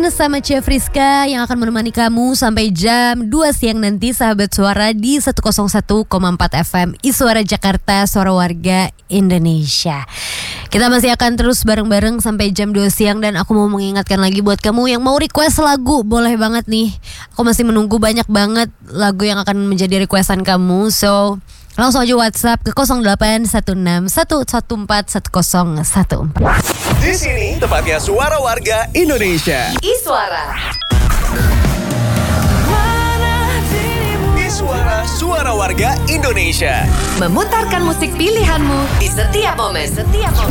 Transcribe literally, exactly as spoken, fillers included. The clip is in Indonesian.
Sama Chef Rizka yang akan menemani kamu sampai jam dua siang nanti, sahabat suara, di seratus satu koma empat F M Isuara Jakarta, suara warga Indonesia. Kita masih akan terus bareng-bareng sampai jam dua siang. Dan aku mau mengingatkan lagi buat kamu yang mau request lagu, boleh banget nih. Aku masih menunggu banyak banget lagu yang akan menjadi requestan kamu. So langsung aja WhatsApp ke nol delapan satu enam satu satu empat satu nol satu empat. Di sini tempatnya suara warga Indonesia. Isuara. Isuara suara warga Indonesia. Memutarkan musik pilihanmu di setiap momen. Setiap momen.